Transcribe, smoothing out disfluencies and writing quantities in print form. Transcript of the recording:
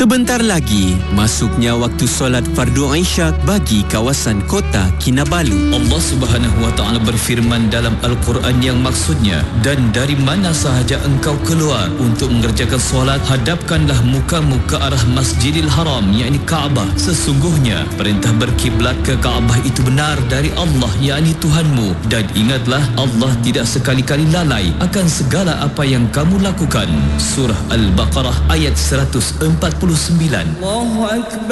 Sebentar lagi, masuknya waktu solat fardu Isyak bagi kawasan kota Kinabalu. Allah Subhanahu wa taala berfirman dalam Al-Quran yang maksudnya, dan dari mana sahaja engkau keluar untuk mengerjakan solat, hadapkanlah mukamu ke arah Masjidil Haram, yakni Kaabah. Sesungguhnya perintah berkiblat ke Kaabah itu benar dari Allah, yakni Tuhanmu, dan ingatlah Allah tidak sekali-kali lalai akan segala apa yang kamu lakukan. Surah Al-Baqarah ayat 149. Allahu Akbar.